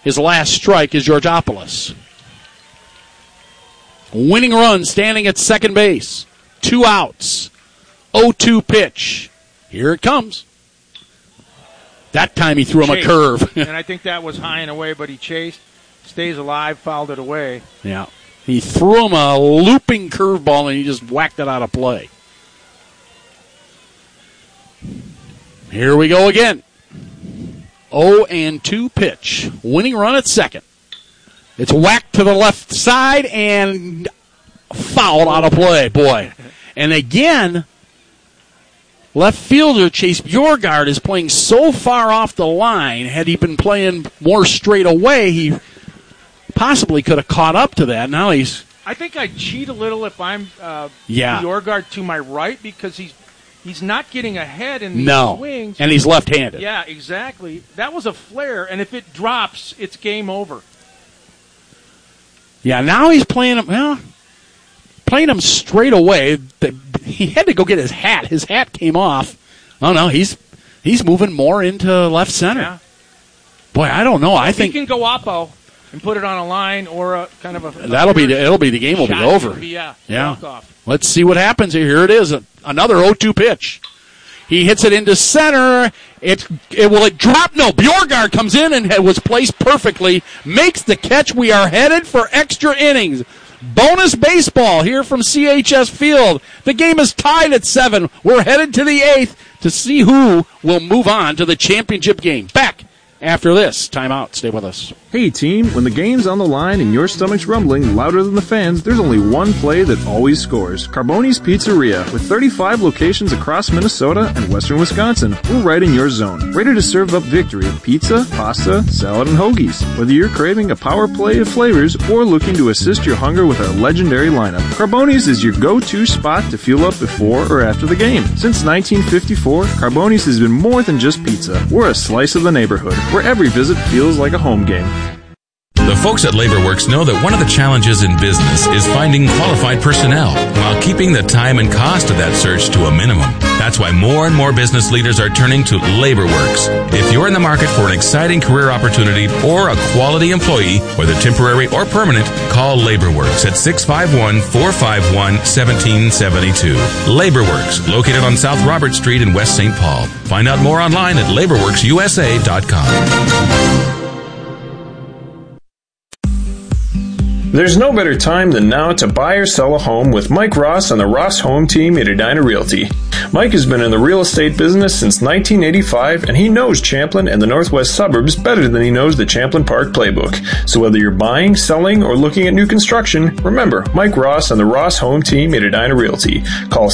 His last strike is Georgopoulos. Winning run standing at second base. 2 outs. 0-2 pitch. Here it comes. That time he threw him a curve. And I think that was high and away, but he chased, stays alive, fouled it away. Yeah. He threw him a looping curveball, and he just whacked it out of play. Here we go again. 0-2 pitch. Winning run at second. It's whacked to the left side and fouled out of play. Boy. And again, left fielder Chase Bjorgard is playing so far off the line. Had he been playing more straight away, he possibly could have caught up to that. Now he's... I think I'd cheat a little if I'm Bjorgard to my right, because he's not getting ahead in these swings. And he's left-handed. Yeah, exactly. That was a flare, and if it drops, it's game over. Yeah, now he's playing him straight away. He had to go get his hat. His hat came off. Oh no, he's moving more into left center. Yeah. Boy, I don't know. I think he can go oppo and put it on a line or a kind of a. It'll be the game will be over. Yeah. Let's see what happens here. Here it is, another 0-2 pitch. He hits it into center. Will it drop? No. Bjorgard comes in and was placed perfectly. Makes the catch. We are headed for extra innings. Bonus baseball here from CHS Field. The game is tied at 7. We're headed to the 8th to see who will move on to the championship game. Back after this timeout. Stay with us. Hey team, when the game's on the line and your stomach's rumbling louder than the fans, there's only one play that always scores. Carboni's Pizzeria. With 35 locations across Minnesota and western Wisconsin, we're right in your zone. Ready to serve up victory of pizza, pasta, salad, and hoagies. Whether you're craving a power play of flavors or looking to assist your hunger with our legendary lineup, Carboni's is your go-to spot to fuel up before or after the game. Since 1954, Carboni's has been more than just pizza. We're a slice of the neighborhood, where every visit feels like a home game. The folks at LaborWorks know that one of the challenges in business is finding qualified personnel while keeping the time and cost of that search to a minimum. That's why more and more business leaders are turning to LaborWorks. If you're in the market for an exciting career opportunity or a quality employee, whether temporary or permanent, call LaborWorks at 651-451-1772. LaborWorks, located on South Robert Street in West St. Paul. Find out more online at laborworksusa.com. There's no better time than now to buy or sell a home with Mike Ross on the Ross Home Team at Edina Realty. Mike has been in the real estate business since 1985, and he knows Champlin and the northwest suburbs better than he knows the Champlin Park playbook. So whether you're buying, selling, or looking at new construction, remember Mike Ross on the Ross Home Team at Edina Realty. Call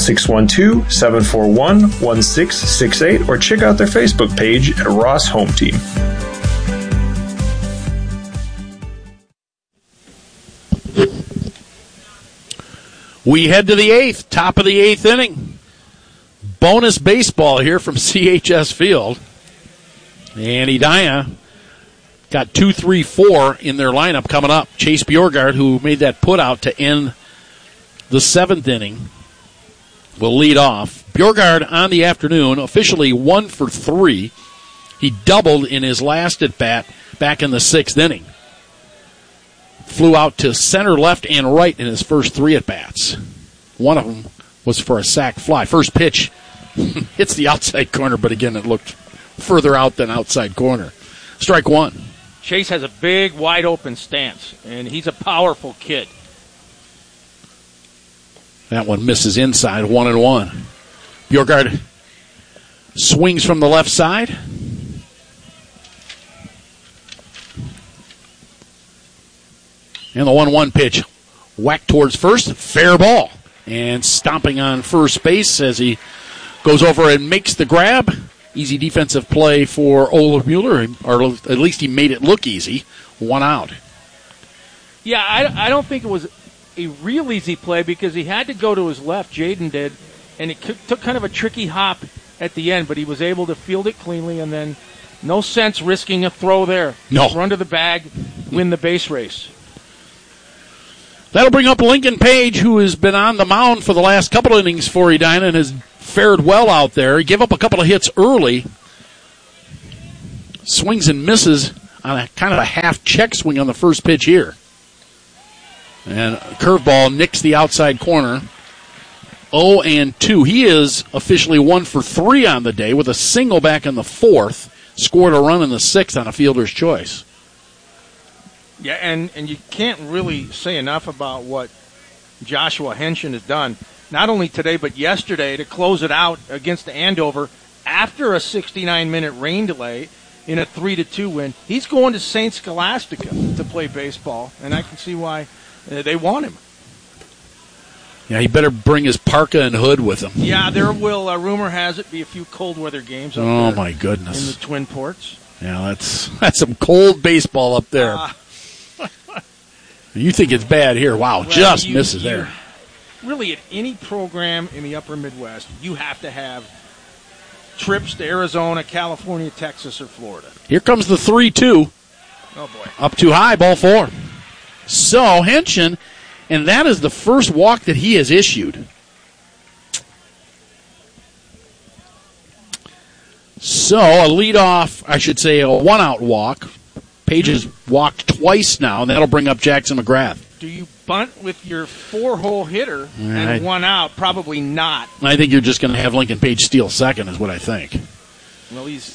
612-741-1668 or check out their Facebook page at Ross Home Team. We head to the 8th, top of the 8th inning. Bonus baseball here from CHS Field. And Edina got 2, 3, 4 in their lineup coming up. Chase Bjorgard, who made that put out to end the 7th inning, will lead off. Bjorgard on the afternoon, officially 1 for 3. He doubled in his last at bat back in the 6th inning. Flew out to center, left, and right in his first 3 at-bats. One of them was for a sac fly. First pitch hits the outside corner, but again, it looked further out than outside corner. Strike 1. Chase has a big, wide-open stance, and he's a powerful kid. That one misses inside, 1-1. Bjorgard swings from the left side. And the 1-1 pitch whacked towards first. Fair ball. And stomping on first base as he goes over and makes the grab. Easy defensive play for Olaf Mueller, or at least he made it look easy. 1 out. Yeah, I don't think it was a real easy play because he had to go to his left, Jaden did, and it took kind of a tricky hop at the end, but he was able to field it cleanly, and then no sense risking a throw there. No. Run to the bag, win the base race. That'll bring up Lincoln Page, who has been on the mound for the last couple innings for Edina and has fared well out there. He gave up a couple of hits early. Swings and misses on a kind of a half check swing on the first pitch here. And curveball nicks the outside corner. 0-2. He is officially 1 for 3 on the day with a single back in the fourth. Scored a run in the sixth on a fielder's choice. Yeah, and you can't really say enough about what Joshua Henshin has done, not only today but yesterday, to close it out against Andover after a 69-minute rain delay in a 3-2 win. He's going to St. Scholastica to play baseball, and I can see why they want him. Yeah, he better bring his parka and hood with him. Yeah, there will, rumor has it, be a few cold weather games up there my goodness. In the Twin Ports. Yeah, that's some cold baseball up there. You think it's bad here. Wow, well, just misses there. Really, at any program in the upper Midwest, you have to have trips to Arizona, California, Texas, or Florida. Here comes the 3-2. Oh, boy. Up too high, ball 4. So, Henshin, and that is the first walk that he has issued. So, a leadoff, I should say a one-out walk. Page has walked twice now, and that'll bring up Jackson McGrath. Do you bunt with your 4-hole hitter and 1 out? Probably not. I think you're just going to have Lincoln Page steal second is what I think. Well, he's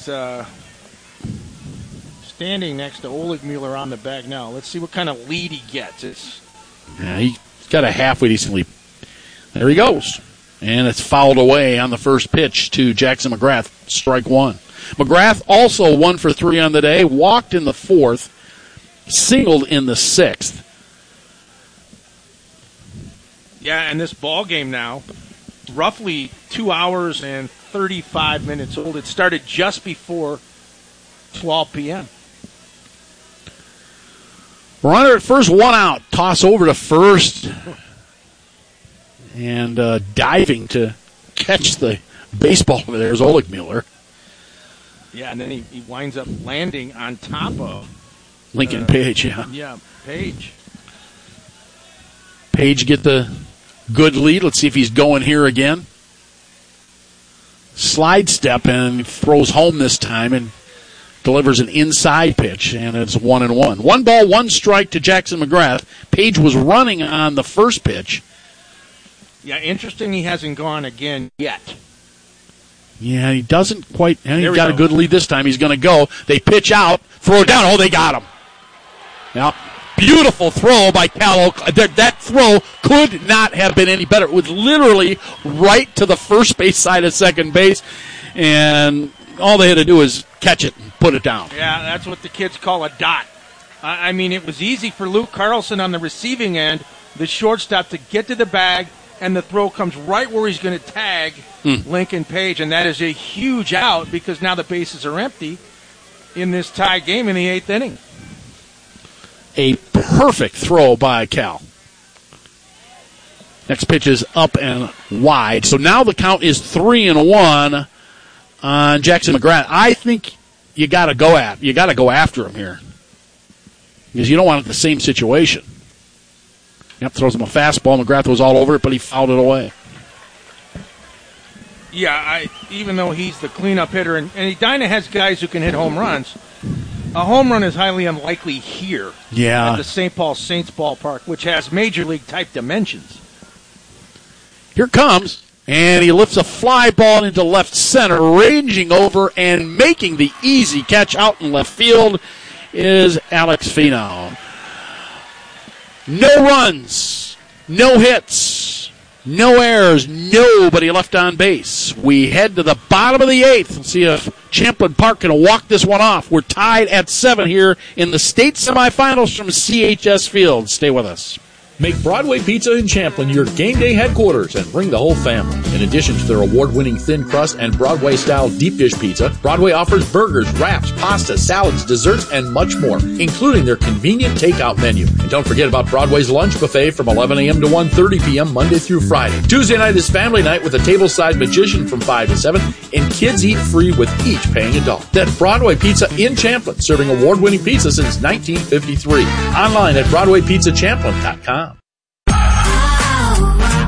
standing next to Oligmuller on the bag now. Let's see what kind of lead he gets. He's got a halfway decent lead. There he goes. And it's fouled away on the first pitch to Jackson McGrath. Strike 1. McGrath also 1 for 3 on the day, walked in the fourth, singled in the sixth. Yeah, and this ball game now, roughly 2 hours and 35 minutes old. It started just before 12 p.m. Runner at first, 1 out. Toss over to first. And diving to catch the baseball over there is Oligmuller. Yeah, and then he winds up landing on top of Lincoln Page, yeah. Yeah, Page. Page get the good lead. Let's see if he's going here again. Slide step and throws home this time and delivers an inside pitch, and it's 1-1. 1 ball, 1 strike to Jackson McGrath. Page was running on the first pitch. Yeah, interesting he hasn't gone again yet. Yeah, he doesn't quite. He got a good lead this time. He's going to go. They pitch out, throw it down. Oh, they got him. Now, beautiful throw by Cal. That throw could not have been any better. It was literally right to the first base side of second base, and all they had to do was catch it and put it down. Yeah, that's what the kids call a dot. I mean, it was easy for Luke Carlson on the receiving end, the shortstop, to get to the bag, and the throw comes right where he's going to tag Lincoln Page, and that is a huge out because now the bases are empty in this tie game in the 8th inning. A perfect throw by Cal. Next pitch is up and wide. So now the count is 3-1 on Jackson McGrath. I think you got to go after him here because you don't want the same situation. Yep, throws him a fastball. McGrath was all over it, but he fouled it away. Yeah, even though he's the cleanup hitter, and Edina has guys who can hit home runs, a home run is highly unlikely here at the St. Paul Saints ballpark, which has major league type dimensions. Here comes, and he lifts a fly ball into left center, ranging over and making the easy catch out in left field is Alex Finau. No runs, no hits, no errors, nobody left on base. We head to the bottom of the 8th and see if Champlin Park can walk this one off. We're tied at 7 here in the state semifinals from CHS Field. Stay with us. Make Broadway Pizza in Champlin your game day headquarters and bring the whole family. In addition to their award-winning thin crust and Broadway-style deep dish pizza, Broadway offers burgers, wraps, pasta, salads, desserts, and much more, including their convenient takeout menu. And don't forget about Broadway's lunch buffet from 11 a.m. to 1:30 p.m. Monday through Friday. Tuesday night is family night with a tableside magician from 5 to 7, and kids eat free with each paying adult. That's Broadway Pizza in Champlin, serving award-winning pizza since 1953. Online at BroadwayPizzaChamplin.com.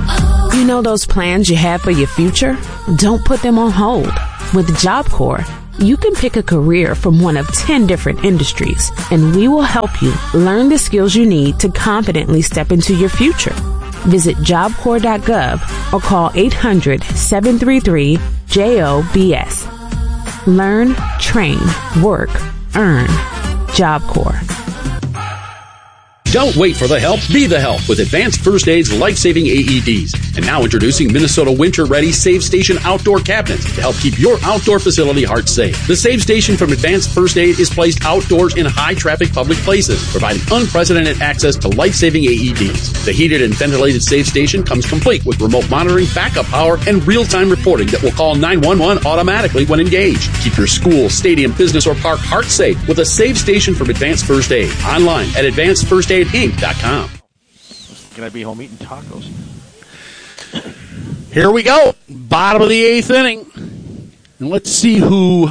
You know those plans you have for your future? Don't put them on hold. With Job Corps, You can pick a career from one of 10 different industries, and we will help you learn the skills you need to confidently step into your future. Visit JobCorps.gov or call 800-733-JOBS. Learn, train, work, earn. Job Corps. Don't wait for the help, be the help with Advanced First Aid's life-saving AEDs. And now introducing Minnesota Winter-Ready Save Station Outdoor Cabinets to help keep your outdoor facility heart safe. The Save Station from Advanced First Aid is placed outdoors in high-traffic public places, providing unprecedented access to life-saving AEDs. The heated and ventilated Save Station comes complete with remote monitoring, backup power, and real-time reporting that will call 911 automatically when engaged. Keep your school, stadium, business, or park heart safe with a Save Station from Advanced First Aid. Online at AdvancedFirstAidInc.com. Can I be home eating tacos? Here we go. Bottom of the 8th inning. And let's see who...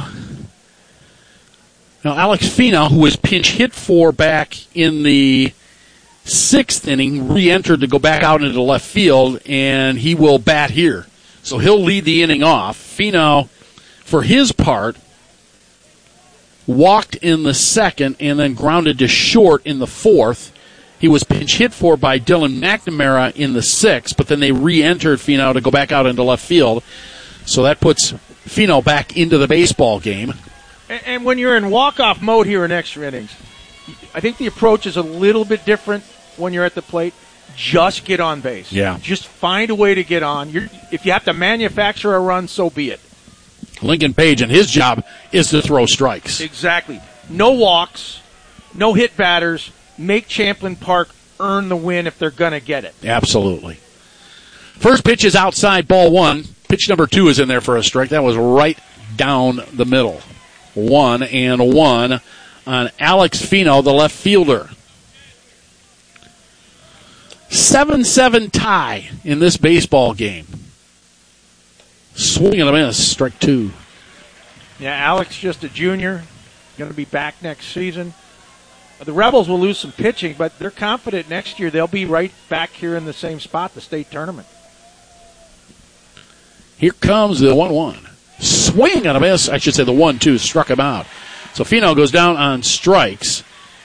Now, Alex Fina, who was pinch hit for back in the 6th inning, re-entered to go back out into left field, and he will bat here. So he'll lead the inning off. Fina, for his part, walked in the 2nd and then grounded to short in the 4th. He was pinch hit for by Dylan McNamara in the 6th, but then they re-entered Fino to go back out into left field. So that puts Fino back into the baseball game. And when you're in walk-off mode here in extra innings, I think the approach is a little bit different when you're at the plate. Just get on base. Yeah. Just find a way to get on. If you have to manufacture a run, so be it. Lincoln Page, and his job is to throw strikes. Exactly. No walks, no hit batters. Make Champlin Park earn the win if they're going to get it. Absolutely. First pitch is outside, ball 1. Pitch number 2 is in there for a strike. That was right down the middle. 1-1 on Alex Fino, the left fielder. 7-7 tie in this baseball game. Swing and a miss, strike 2. Yeah, Alex just a junior, going to be back next season. The Rebels will lose some pitching, but they're confident next year they'll be right back here in the same spot, the state tournament. Here comes the 1-1. Swing and a miss. I should say the 1-2 struck him out. So Fino goes down on strikes.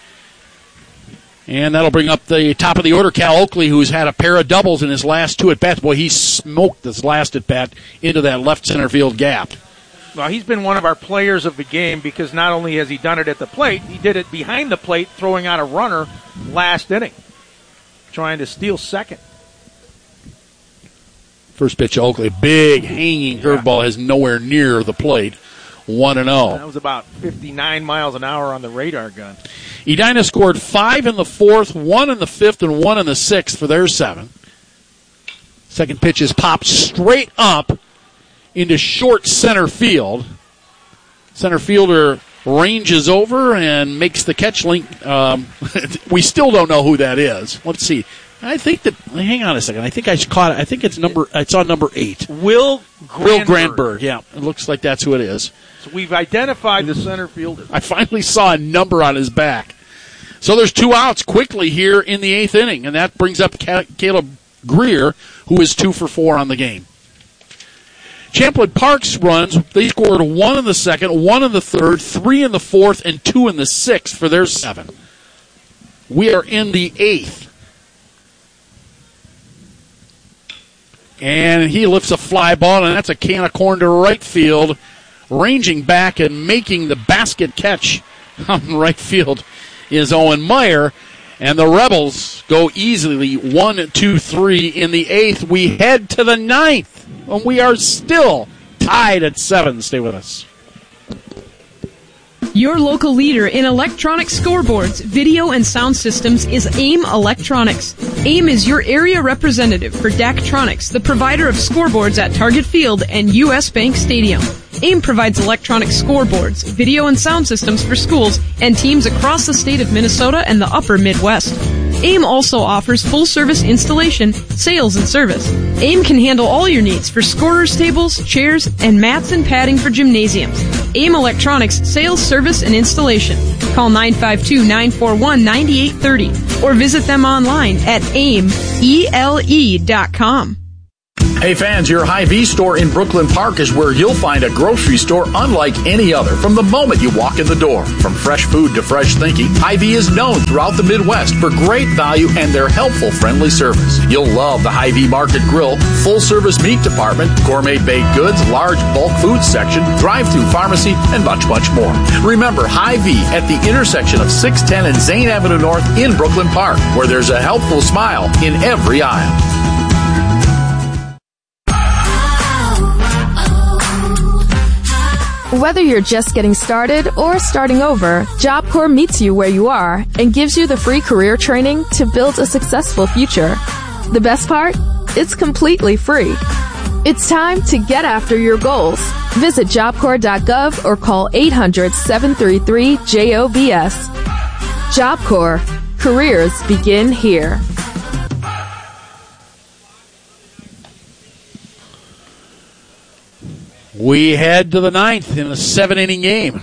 And that'll bring up the top of the order, Cal Oakley, who's had a pair of doubles in his last 2 at-bats. Boy, he smoked this last at-bat into that left center field gap. Well, he's been one of our players of the game because not only has he done it at the plate, he did it behind the plate, throwing out a runner last inning, trying to steal second. First pitch, Oakley, big hanging curveball, is nowhere near the plate. 1-0. That was about 59 miles an hour on the radar gun. Edina scored 5 in the 4th, 1 in the 5th, and 1 in the 6th for their 7. Second pitch is popped straight up into short center field. Center fielder ranges over and makes the catch. Link. We still don't know who that is. Let's see. I think that. Hang on a second. I think I caught it. I think it's on number 8. Will Grandberg. Yeah, it looks like that's who it is. So we've identified the center fielder. I finally saw a number on his back. So there's 2 outs quickly here in the 8th inning, and that brings up Caleb Greer, who is 2 for 4 on the game. Champlin Park's runs, they scored 1 in the 2nd, 1 in the 3rd, 3 in the 4th, and 2 in the 6th for their 7. We are in the 8th. And he lifts a fly ball, and that's a can of corn to right field. Ranging back and making the basket catch on right field is Owen Meyer. And the Rebels go easily 1-2-3 in the 8th. We head to the 9th, and we are still tied at 7. Stay with us. Your local leader in electronic scoreboards, video, and sound systems is AIM Electronics. AIM is your area representative for Daktronics, the provider of scoreboards at Target Field and U.S. Bank Stadium. AIM provides electronic scoreboards, video, and sound systems for schools and teams across the state of Minnesota and the upper Midwest. AIM also offers full-service installation, sales, and service. AIM can handle all your needs for scorers tables, chairs, and mats and padding for gymnasiums. AIM Electronics Sales, Service, and Installation. Call 952-941-9830 or visit them online at aimele.com. Hey fans, your Hy-Vee store in Brooklyn Park is where you'll find a grocery store unlike any other from the moment you walk in the door. From fresh food to fresh thinking, Hy-Vee is known throughout the Midwest for great value and their helpful, friendly service. You'll love the Hy-Vee Market Grill, full-service meat department, gourmet baked goods, large bulk food section, drive-thru pharmacy, and much, much more. Remember Hy-Vee at the intersection of 610 and Zane Avenue North in Brooklyn Park, where there's a helpful smile in every aisle. Whether you're just getting started or starting over, Job Corps meets you where you are and gives you the free career training to build a successful future. The best part? It's completely free. It's time to get after your goals. Visit jobcorps.gov or call 800-733-JOBS. Job Corps. Careers begin here. We head to the ninth in a 7-inning game.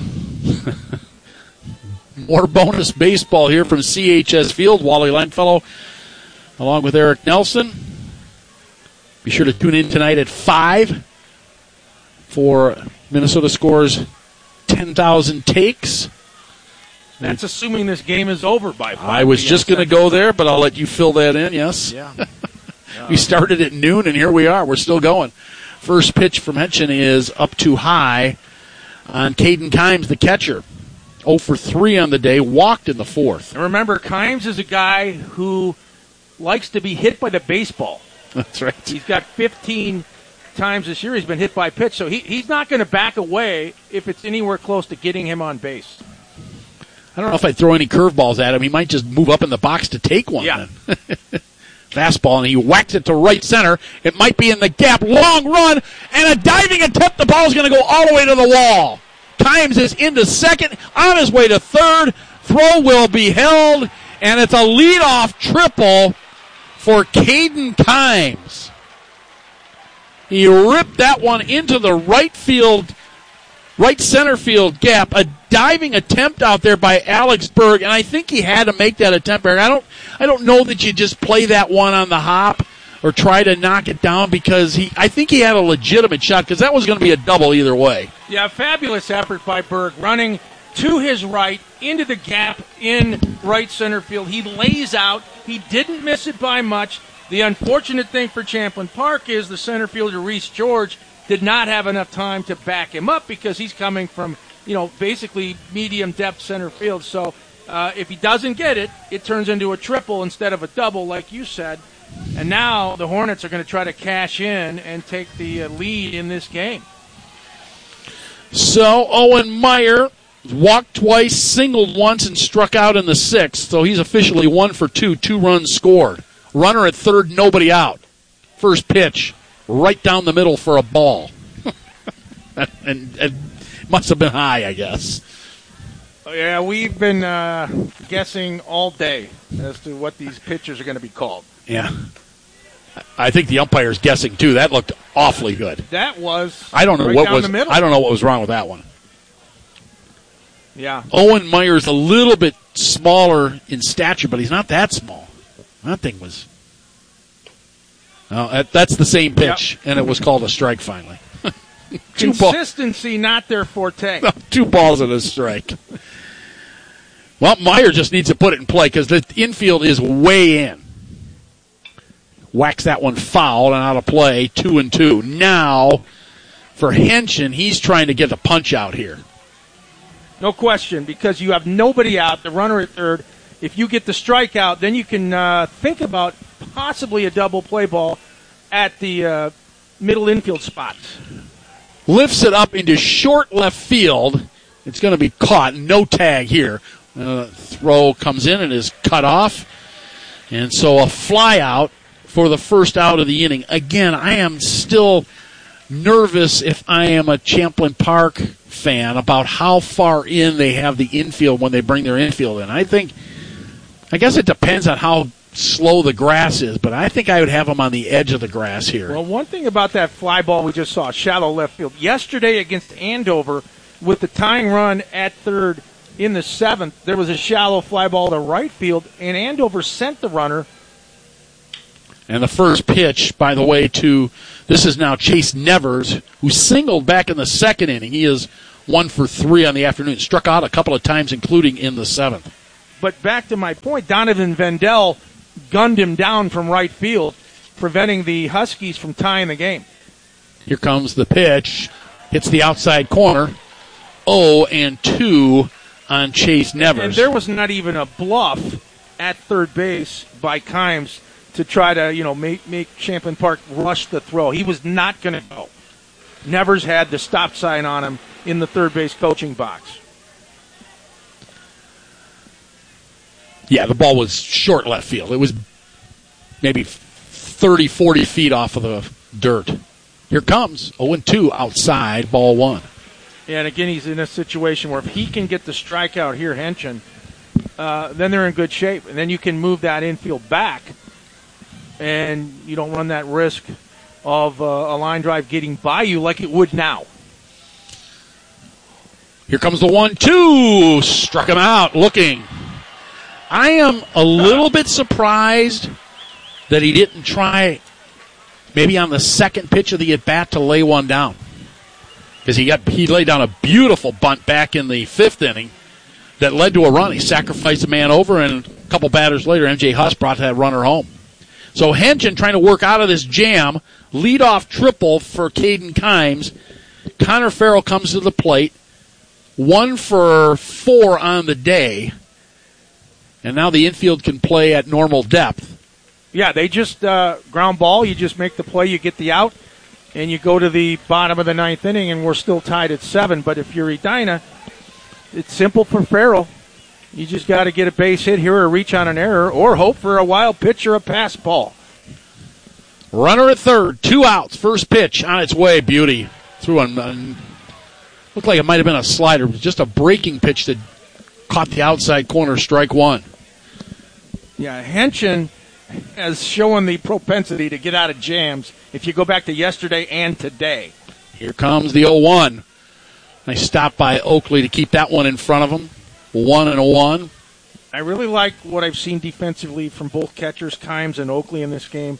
More bonus baseball here from CHS Field. Wally Longfellow along with Eric Nelson. Be sure to tune in tonight at 5 for Minnesota Scores 10,000 Takes. That's assuming this game is over by 5. I was just going to go there, but I'll let you fill that in, yes? Yeah. We started at noon, and here we are. We're still going. First pitch from Henson is up too high on Caden Kimes, the catcher. 0 for 3 on the day, walked in the fourth. And remember, Kimes is a guy who likes to be hit by the baseball. That's right. He's got 15 times this year he's been hit by pitch, so he's not going to back away if it's anywhere close to getting him on base. I don't know if I'd throw any curveballs at him. He might just move up in the box to take one. Yeah. Then. Fastball, and he whacks it to right center. It might be in the gap. Long run, and a diving attempt. The ball's going to go all the way to the wall. Kimes is into second, on his way to third. Throw will be held, and it's a leadoff triple for Caden Kimes. He ripped that one into the right center field gap. A diving attempt out there by Alex Berg, and I think he had to make that attempt. I don't know that you just play that one on the hop or try to knock it down, because I think he had a legitimate shot, because that was going to be a double either way. Yeah, fabulous effort by Berg, running to his right into the gap in right center field. He lays out. He didn't miss it by much. The unfortunate thing for Champlin Park is the center fielder, Reese George, did not have enough time to back him up, because he's coming from, basically medium depth center field. So if he doesn't get it, it turns into a triple instead of a double, like you said. And now the Hornets are going to try to cash in and take the lead in this game. So Owen Meyer walked twice, singled once, and struck out in the sixth. So he's officially 1 for 2, 2 runs scored. Runner at third, nobody out. First pitch, right down the middle for a ball. and it must have been high, I guess. Yeah, we've been guessing all day as to what these pitchers are going to be called. Yeah. I think the umpire's guessing too. That looked awfully good. That was I don't know right what down was the middle. I don't know what was wrong with that one. Yeah. Owen Meyer's a little bit smaller in stature, but he's not that small. That thing was that's the same pitch, and it was called a strike finally. Consistency, not their forte. 2 balls and a strike. Well, Meyer just needs to put it in play, because the infield is way in. Whacks that one foul and out of play, 2-2. Now, for Henson, he's trying to get the punch out here. No question, because you have nobody out, the runner at third. If you get the strikeout, then you can think about possibly a double play ball at the middle infield spot. Lifts it up into short left field. It's going to be caught. No tag here. Throw comes in and is cut off. And so a fly out for the first out of the inning. Again, I am still nervous if I am a Champlin Park fan about how far in they have the infield when they bring their infield in. I guess it depends on how slow the grass is, but I think I would have them on the edge of the grass here. Well, one thing about that fly ball we just saw, shallow left field. Yesterday against Andover, with the tying run at third in the 7th, there was a shallow fly ball to right field, and Andover sent the runner. And the first pitch, by the way, this is now Chase Nevers, who singled back in the second inning. He is 1 for 3 on the afternoon. Struck out a couple of times, including in the 7th. But back to my point, Donovan Vendel gunned him down from right field, preventing the Huskies from tying the game. Here comes the pitch. Hits the outside corner. 0-2 on Chase Nevers. And there was not even a bluff at third base by Kimes to try to, make Champlain Park rush the throw. He was not going to go. Nevers had the stop sign on him in the third base coaching box. Yeah, the ball was short left field. It was maybe 30, 40 feet off of the dirt. Here comes 0-2 outside, ball 1. Yeah, and again, he's in a situation where if he can get the strikeout here, Henchen, then they're in good shape. And then you can move that infield back, and you don't run that risk of a line drive getting by you like it would now. Here comes the 1-2. Struck him out looking. I am a little bit surprised that he didn't try maybe on the second pitch of the at-bat to lay one down. Because he laid down a beautiful bunt back in the 5th inning that led to a run. He sacrificed a man over, and a couple batters later, M.J. Huss brought that runner home. So Henchen trying to work out of this jam. Leadoff triple for Caden Kimes. Connor Farrell comes to the plate. 1 for 4 on the day. And now the infield can play at normal depth. Yeah, they just ground ball. You just make the play. You get the out. And you go to the bottom of the 9th inning, and we're still tied at 7. But if you're Edina, it's simple for Farrell. You just got to get a base hit here or reach on an error or hope for a wild pitch or a pass ball. Runner at third, 2 outs. First pitch on its way. Beauty. Threw on. Looked like it might have been a slider. It was just a breaking pitch that caught the outside corner, strike 1. Yeah, Henchen has shown the propensity to get out of jams if you go back to yesterday and today. Here comes the 0-1. Nice stop by Oakley to keep that one in front of him. 1-1. I really like what I've seen defensively from both catchers, Kimes and Oakley, in this game.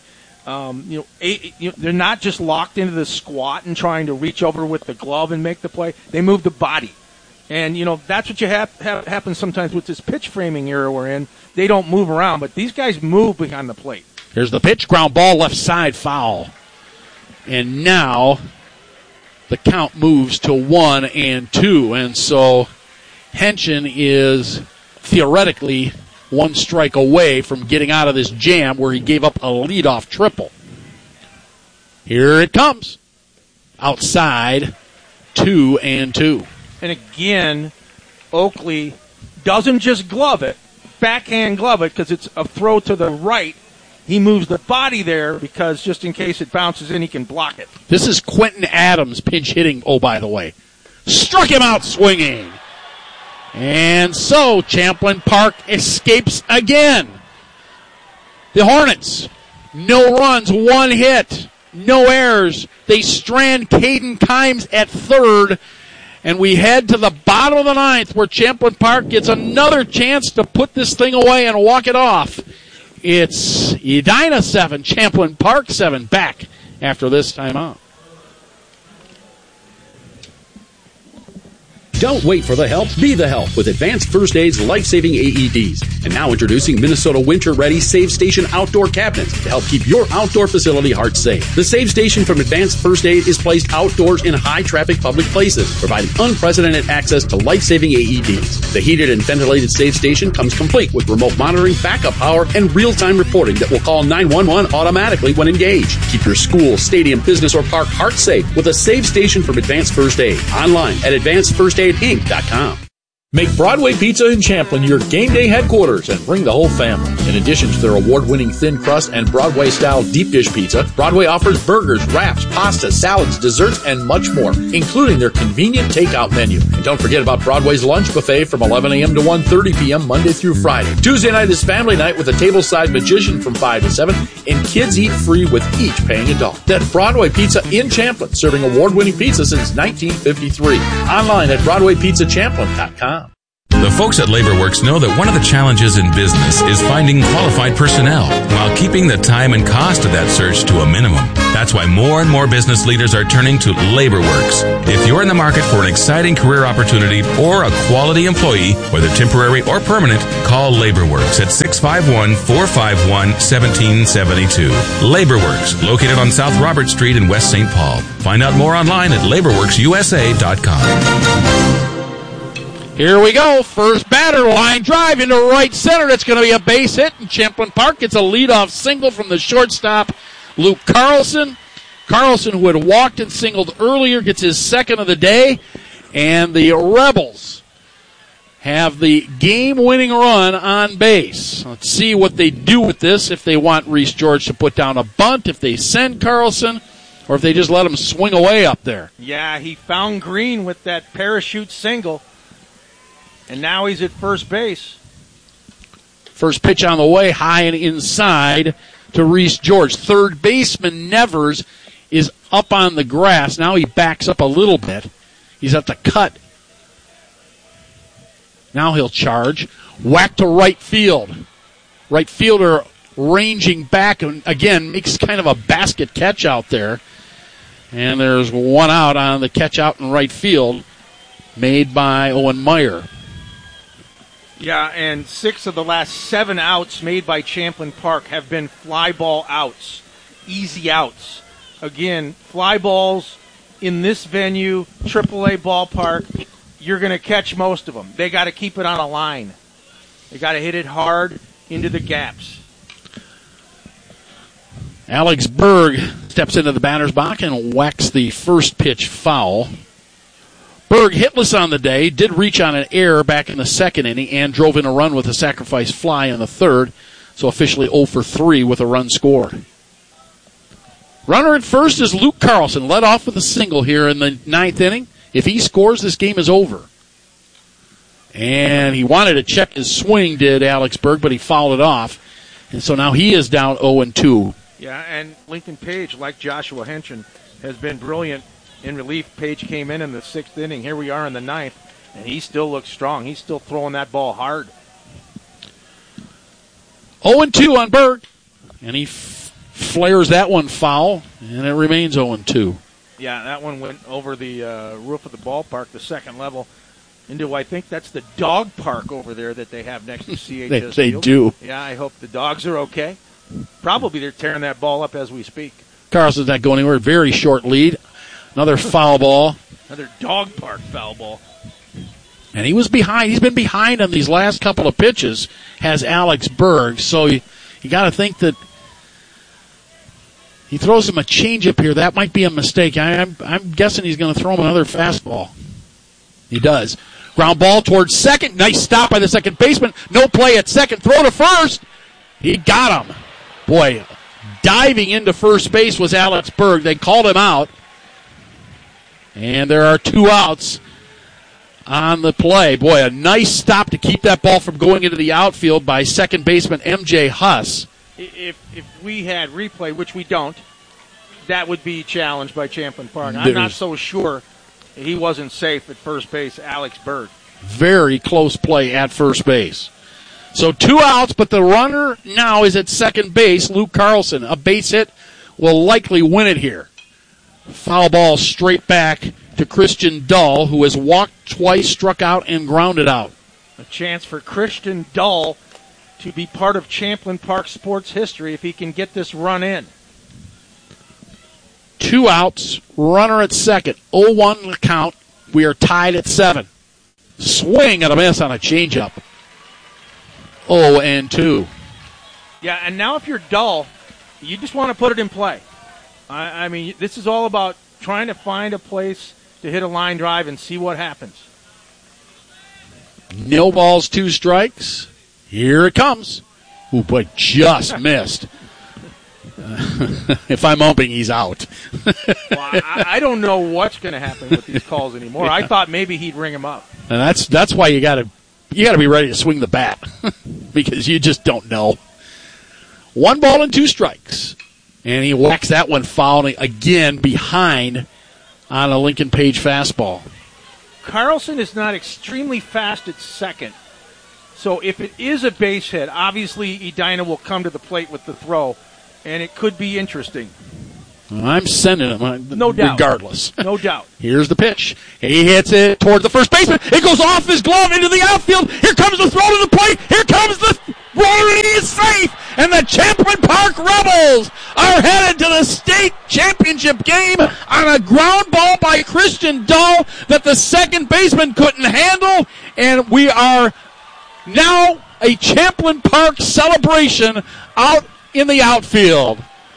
They're not just locked into the squat and trying to reach over with the glove and make the play. They move the body. And, that's what you have happen sometimes with this pitch framing era we're in. They don't move around, but these guys move behind the plate. Here's the pitch, ground ball, left side, foul. And now the count moves to 1-2. And so Henchen is theoretically 1 strike away from getting out of this jam where he gave up a leadoff triple. Here it comes. Outside, 2-2. And again, Oakley doesn't just glove it, backhand glove it, because it's a throw to the right. He moves the body there because just in case it bounces in, he can block it. This is Quentin Adams pinch hitting, by the way. Struck him out swinging. And so Champlain Park escapes again. The Hornets, no runs, 1 hit, no errors. They strand Caden Kimes at third. And we head to the bottom of the 9th where Champlain Park gets another chance to put this thing away and walk it off. It's Edina 7, Champlain Park 7, back after this timeout. Don't wait for the help, be the help with Advanced First Aid's life-saving AEDs. And now introducing Minnesota Winter-Ready Save Station Outdoor Cabinets to help keep your outdoor facility heart safe. The Save Station from Advanced First Aid is placed outdoors in high-traffic public places, providing unprecedented access to life-saving AEDs. The heated and ventilated Save Station comes complete with remote monitoring, backup power, and real-time reporting that will call 911 automatically when engaged. Keep your school, stadium, business, or park heart safe with a Save Station from Advanced First Aid. Online at AdvancedFirstAidInc.com. Make Broadway Pizza in Champlin your game day headquarters and bring the whole family. In addition to their award-winning thin crust and Broadway-style deep dish pizza, Broadway offers burgers, wraps, pasta, salads, desserts, and much more, including their convenient takeout menu. And don't forget about Broadway's lunch buffet from 11 a.m. to 1:30 p.m. Monday through Friday. Tuesday night is family night with a tableside magician from 5 to 7, and kids eat free with each paying adult. That's Broadway Pizza in Champlin, serving award-winning pizza since 1953. Online at BroadwayPizzaChamplin.com. The folks at LaborWorks know that one of the challenges in business is finding qualified personnel while keeping the time and cost of that search to a minimum. That's why more and more business leaders are turning to LaborWorks. If you're in the market for an exciting career opportunity or a quality employee, whether temporary or permanent, call LaborWorks at 651-451-1772. LaborWorks, located on South Robert Street in West St. Paul. Find out more online at laborworksusa.com. Here we go. First batter, line drive into right center. It's going to be a base hit, and Champlin Park gets a leadoff single from the shortstop, Luke Carlson. Carlson, who had walked and singled earlier, gets his second of the day, and the Rebels have the game-winning run on base. Let's see what they do with this, if they want Reese George to put down a bunt, if they send Carlson, or if they just let him swing away up there. Yeah, he found Green with that parachute single. And now he's at first base. First pitch on the way, high and inside to Reese George. Third baseman Nevers is up on the grass. Now he backs up a little bit. He's at the cut. Now he'll charge. Whack to right field. Right fielder ranging back and, again, makes kind of a basket catch out there. And there's one out on the catch out in right field made by Owen Meyer. Yeah, and 6 of the last 7 outs made by Champlin Park have been fly ball outs, easy outs. Again, fly balls in this venue, AAA ballpark, you're going to catch most of them. They got to keep it on a line. They got to hit it hard into the gaps. Alex Berg steps into the batter's box and whacks the first pitch foul. Berg hitless on the day, did reach on an error back in the second inning and drove in a run with a sacrifice fly in the third, so officially 0 for 3 with a run scored. Runner at first is Luke Carlson, led off with a single here in the 9th inning. If he scores, this game is over. And he wanted to check his swing, did Alex Berg, but he fouled it off. And so now he is down 0-2. Yeah, and Lincoln Page, like Joshua Henshin, has been brilliant in relief. Page came in the 6th inning. Here we are in the 9th, and he still looks strong. He's still throwing that ball hard. 0-2 on Berg, and he flares that one foul, and it remains 0-2. Yeah, that one went over the roof of the ballpark, the second level, into, I think that's the dog park over there that they have next to CHS They Field. do. Yeah, I hope the dogs are okay. Probably they're tearing that ball up as we speak. Carlson's not going anywhere. Very short lead. Another foul ball. Another dog park foul ball. And he was behind. He's been behind on these last couple of pitches, has Alex Berg. So you got to think that he throws him a changeup here. That might be a mistake. I'm guessing he's going to throw him another fastball. He does. Ground ball towards second. Nice stop by the second baseman. No play at second. Throw to first. He got him. Boy, diving into first base was Alex Berg. They called him out. And there are 2 outs on the play. Boy, a nice stop to keep that ball from going into the outfield by second baseman M.J. Huss. If we had replay, which we don't, that would be challenged by Champlin Park. I'm not so sure he wasn't safe at first base, Alex Berg. Very close play at first base. So 2 outs, but the runner now is at second base, Luke Carlson. A base hit will likely win it here. Foul ball straight back to Christian Dull, who has walked twice, struck out, and grounded out. A chance for Christian Dull to be part of Champlin Park sports history if he can get this run in. 2 outs, runner at second. 0-1 count. We are tied at 7. Swing and a miss on a changeup. 0-2. Yeah, and now if you're Dull, you just want to put it in play. I mean, this is all about trying to find a place to hit a line drive and see what happens. No balls, 2 strikes. Here it comes. Ooh, boy, just missed. If I'm umping, he's out. Well, I don't know what's going to happen with these calls anymore. Yeah. I thought maybe he'd ring him up. And that's why you got to be ready to swing the bat because you just don't know. 1 ball and 2 strikes. And he whacks that one foul again behind on a Lincoln Page fastball. Carlson is not extremely fast at second. So if it is a base hit, obviously Edina will come to the plate with the throw, and it could be interesting. I'm sending him, no doubt. Regardless. No doubt. Here's the pitch. He hits it toward the first baseman. It goes off his glove into the outfield. Here comes the throw to the plate. Here comes the roller. He is safe. And the Champlin Park Rebels are headed to the state championship game on a ground ball by Christian Dahl that the second baseman couldn't handle. And we are now a Champlin Park celebration out in the outfield.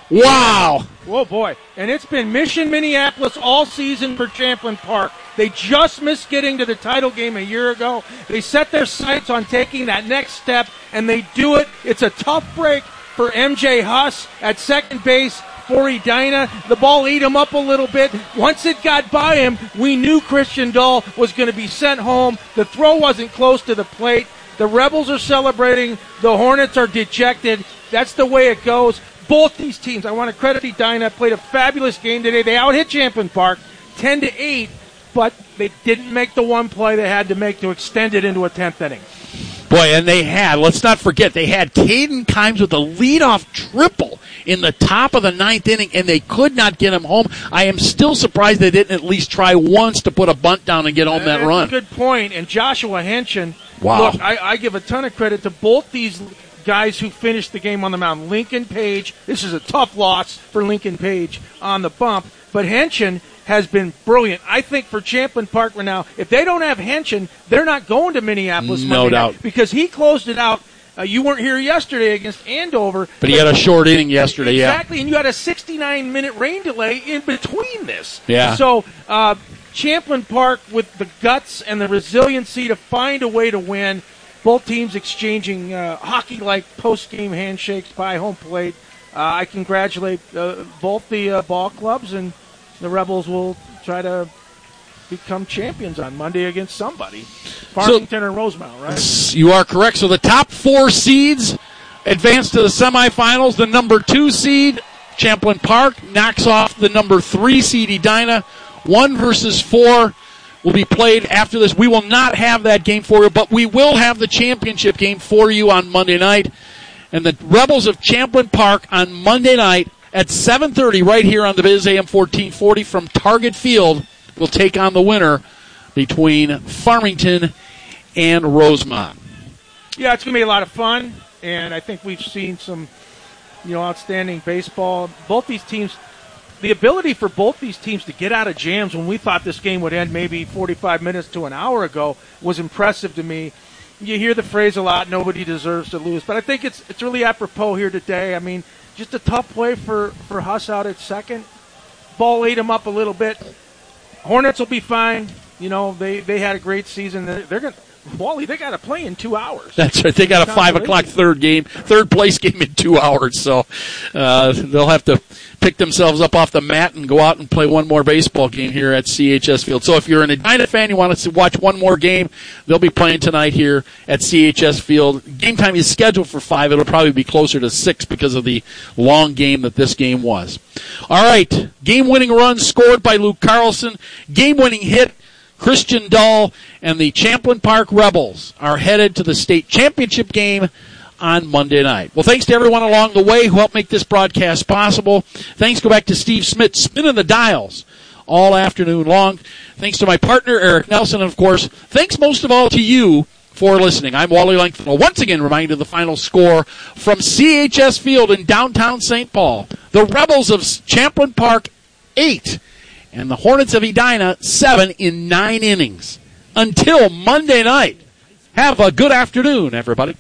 Wow. Whoa, boy. And it's been Mission Minneapolis all season for Champlin Park. They just missed getting to the title game a year ago. They set their sights on taking that next step, and they do it. It's a tough break for MJ Huss at second base for Edina. The ball ate him up a little bit. Once it got by him, we knew Christian Dahl was going to be sent home. The throw wasn't close to the plate. The Rebels are celebrating. The Hornets are dejected. That's the way it goes. Both these teams, I want to credit Edina, played a fabulous game today. They out-hit Champlin Park 10-8, but they didn't make the one play they had to make to extend it into a 10th inning. Boy, and they had, let's not forget, they had Caden Kimes with a leadoff triple in the top of the 9th inning, and they could not get him home. I am still surprised they didn't at least try once to put a bunt down and get home that run. That's a good point. And Joshua Henshin, wow. Look, I give a ton of credit to both these guys who finished the game on the mound. Lincoln Page, this is a tough loss for Lincoln Page on the bump, but Henshin has been brilliant. I think for Champlin Park right now, if they don't have Henshin, they're not going to Minneapolis Monday night, because he closed it out. You weren't here yesterday against Andover. But he had a short inning yesterday, exactly, and you had a 69-minute rain delay in between this. Yeah. So Champlin Park with the guts and the resiliency to find a way to win. Both teams exchanging hockey-like post-game handshakes by home plate. I congratulate both the ball clubs, and the Rebels will try to become champions on Monday against somebody. Farmington or Rosemount, right? You are correct. So the top 4 seeds advance to the semifinals. The number 2 seed, Champlin Park, knocks off the number 3 seed, Edina. 1 versus 4 will be played after this. We will not have that game for you, but we will have the championship game for you on Monday night. And the Rebels of Champlin Park on Monday night at 7:30 right here on the Biz AM 1440 from Target Field will take on the winner between Farmington and Rosemont. Yeah, it's going to be a lot of fun, and I think we've seen some, outstanding baseball. Both these teams, the ability for both these teams to get out of jams when we thought this game would end maybe 45 minutes to an hour ago was impressive to me. You hear the phrase a lot, nobody deserves to lose, but I think it's really apropos here today. I mean, just a tough play for Huss out at second. Ball ate him up a little bit. Hornets will be fine. They had a great season. They're going to, Wally, they got to play in 2 hours. That's right. They got a 5 o'clock third place game in 2 hours. So they'll have to pick themselves up off the mat and go out and play one more baseball game here at CHS Field. So if you're an Edina fan, you want to watch one more game, they'll be playing tonight here at CHS Field. Game time is scheduled for 5. It'll probably be closer to 6 because of the long game that this game was. All right. Game-winning run scored by Luke Carlson. Game-winning hit, Christian Dahl, and the Champlin Park Rebels are headed to the state championship game on Monday night. Well, thanks to everyone along the way who helped make this broadcast possible. Thanks go back to Steve Smith, spinning the dials all afternoon long. Thanks to my partner, Eric Nelson, and, of course, thanks most of all to you for listening. I'm Wally Langford. Once again, reminding you of the final score from CHS Field in downtown St. Paul. The Rebels of Champlin Park, 8. And the Hornets of Edina, 7 in 9 innings. Until Monday night, have a good afternoon, everybody.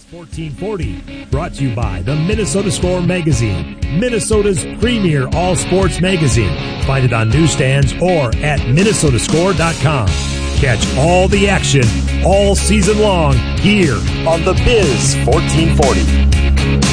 1440, brought to you by the Minnesota Score Magazine, Minnesota's premier all-sports magazine. Find it on newsstands or at minnesotascore.com. Catch all the action all season long here on the Biz 1440.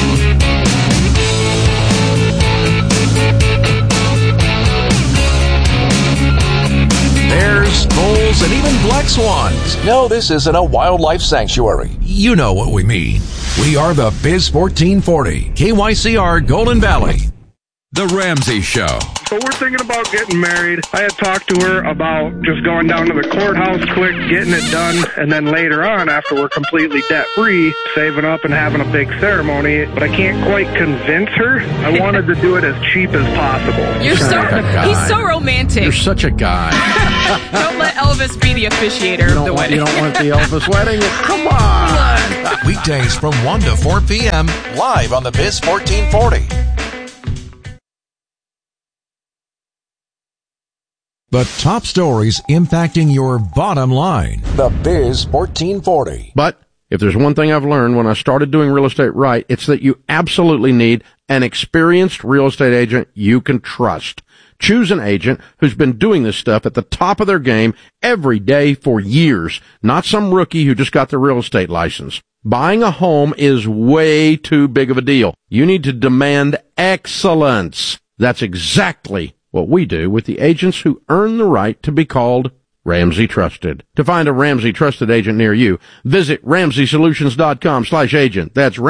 Bears, bulls, and even black swans. No, this isn't a wildlife sanctuary. You know what we mean. We are the Biz 1440, KYCR Golden Valley. The Ramsey Show. So we're thinking about getting married. I had talked to her about just going down to the courthouse quick, getting it done, and then later on, after we're completely debt-free, saving up and having a big ceremony. But I can't quite convince her. I wanted to do it as cheap as possible. He's so romantic. You're such a guy. Don't let Elvis be the officiator of the wedding. You don't want the Elvis wedding? Come on. Weekdays from 1 to 4 p.m. live on the Biz 1440. The top stories impacting your bottom line. The Biz 1440. But if there's one thing I've learned when I started doing real estate right, it's that you absolutely need an experienced real estate agent you can trust. Choose an agent who's been doing this stuff at the top of their game every day for years, not some rookie who just got their real estate license. Buying a home is way too big of a deal. You need to demand excellence. That's exactly what we do with the agents who earn the right to be called Ramsey Trusted. To find a Ramsey Trusted agent near you, visit RamseySolutions.com/agent. That's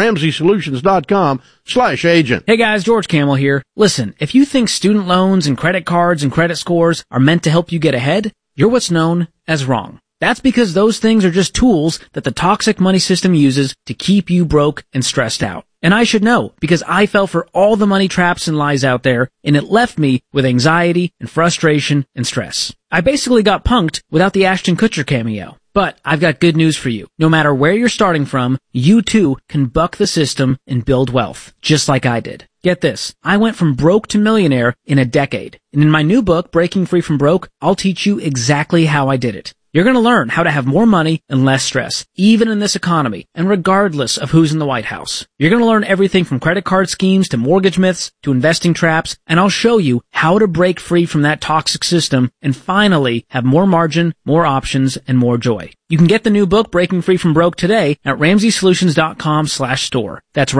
RamseySolutions.com/agent. Hey guys, George Camel here. Listen, if you think student loans and credit cards and credit scores are meant to help you get ahead, you're what's known as wrong. That's because those things are just tools that the toxic money system uses to keep you broke and stressed out. And I should know, because I fell for all the money traps and lies out there, and it left me with anxiety and frustration and stress. I basically got punked without the Ashton Kutcher cameo. But I've got good news for you. No matter where you're starting from, you too can buck the system and build wealth, just like I did. Get this, I went from broke to millionaire in a decade. And in my new book, Breaking Free from Broke, I'll teach you exactly how I did it. You're going to learn how to have more money and less stress, even in this economy, and regardless of who's in the White House. You're going to learn everything from credit card schemes to mortgage myths to investing traps, and I'll show you how to break free from that toxic system and finally have more margin, more options, and more joy. You can get the new book, Breaking Free from Broke, today at RamseySolutions.com/store. That's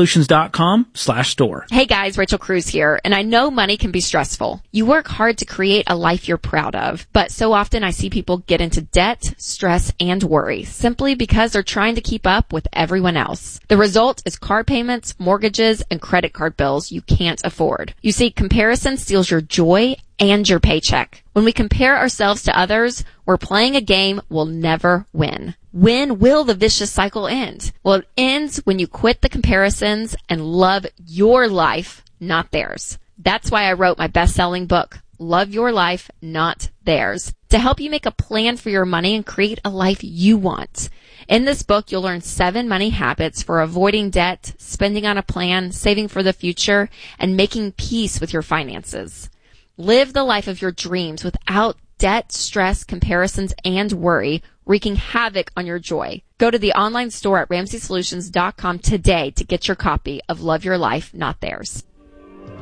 RamseySolutions.com/store. Hey guys, Rachel Cruz here, and I know money can be stressful. You work hard to create a life you're proud of, but so often I see people get into debt, stress, and worry simply because they're trying to keep up with everyone else. The result is car payments, mortgages, and credit card bills you can't afford. You see, comparison steals your joy and your paycheck. When we compare ourselves to others, we're playing a game we'll never win. When will the vicious cycle end? Well, it ends when you quit the comparisons and love your life, not theirs. That's why I wrote my best-selling book, Love Your Life, Not Theirs, to help you make a plan for your money and create a life you want. In this book, you'll learn 7 money habits for avoiding debt, spending on a plan, saving for the future, and making peace with your finances. Live the life of your dreams without debt, stress, comparisons, and worry, wreaking havoc on your joy. Go to the online store at RamseySolutions.com today to get your copy of Love Your Life, Not Theirs.